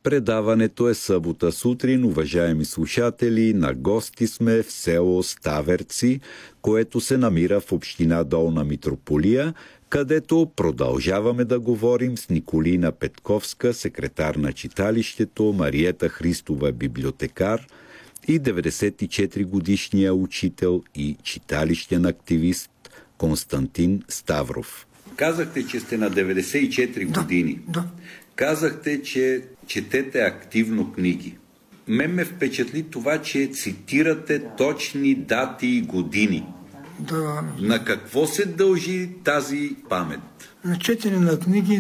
Предаването е събота сутрин, уважаеми слушатели, на гости сме в село Ставерци, което се намира в община Долна Митрополия, където продължаваме да говорим с Николина Петковска, секретар на читалището, Мариета Христова, библиотекар, и 94-годишния учител и читалищен активист Константин Ставров. Казахте, че сте на 94 години. Да. Казахте, че четете активно книги. Мен ме впечатли това, че цитирате точни дати и години. Да. На какво се дължи тази памет? На четене на книги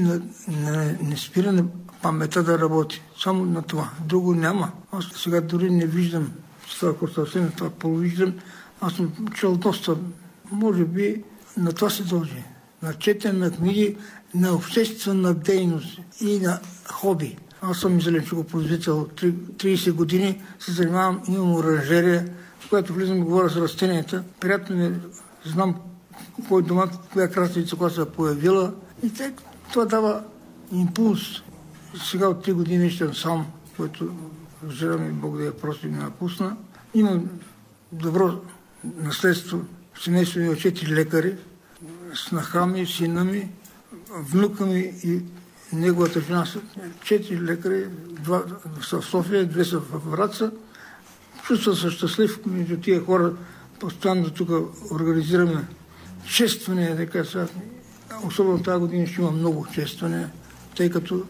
не спира на паметта да работи. Само на това. Друго няма. Аз сега дори не виждам, ако съвсем това полувиждам, аз съм чел доста. Може би на това се дължи. На четене на книги, на обществена дейност и на хоби. Аз съм зеленчукопроизводител. 30 години се занимавам, имам оранжерия, в която влизам и говоря с растенията. Приятно ми знам кой дома, коя краставица, която се е появила. И това дава импулс. Сега от 3 години ще сам, който жена ми, Бог да я прости, ме напусна. Имам добро наследство. В семейство ми 4 лекари, снаха ми, сина ми, внука ми и неговата жена са 4 лекари, 2 са в София, 2 са в Враца. Чувствам се щастлив между тия хора. Постоянно тук организираме чествания, така сега. Особено тази година ще има много чествания, тъй като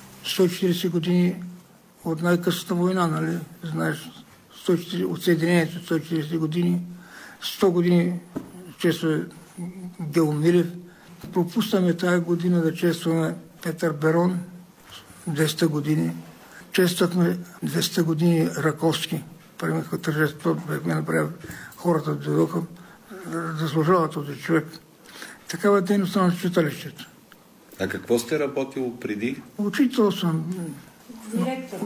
140 години от най-късната война, нали? Знаеш, от Съединението 140 години, 100 години честваме Гео Милев. Пропускаме тази година да честваме Петър Берон, 200 години. Чествахме 200 години Раковски. Правиха тържество, бяхме направили, хората дойдоха да служава този човек. Такава дейност на читалището. А какво сте работил преди? Учител съм. Директор.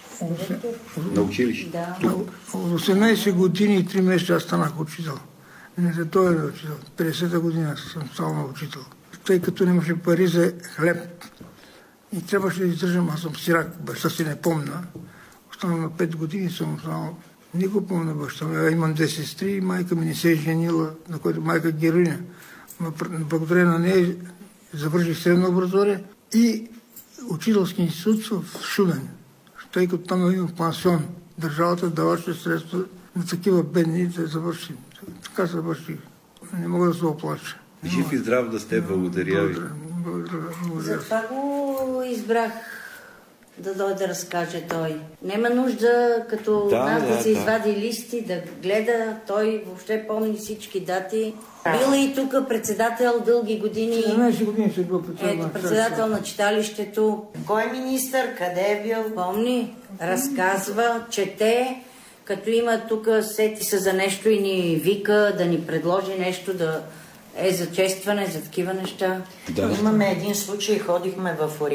На училище? Да. От 18 години и 3 месеца аз станах учител. Не той е учител. 50-та година съм стал на учител. Тъй като нямаше пари за хлеб и трябваше да издържам, аз съм сирак, баща си не помня. Останал на 5 години съм останал. Не го помня баща ми. Имам 2 сестри, майка ми не се е женила, на която майка героиня. Благодарение на нея завърших средно образование и учителски институт в Шумен, тъй като там имам пансион. Държавата даваше средства на такива бедни да завършим. Така завърших. Не мога да се оплача. Жив и здрав да сте, благодаря ви. Благодаря. Затова го избрах да дойде да разкаже той. Нема нужда като нас да се извади листи, да гледа. Той въобще помни всички дати. Бил и тук председател дълги години. 17 години се бил председател на читалището. Кой министър, къде е бил? Помни, разказва, чете. Като има тук, сети се за нещо и ни вика да ни предложи нещо, да е за честване, за такива неща. Да. Имаме един случай, ходихме в